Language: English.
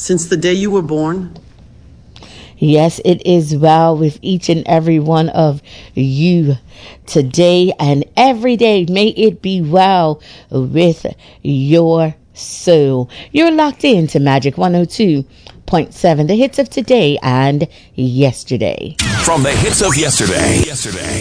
since the day you were born? Yes, it is well with each and every one of you today and every day. May it be well with your soul. You're locked in to Magic 102.7, the hits of today and yesterday. From the hits of yesterday.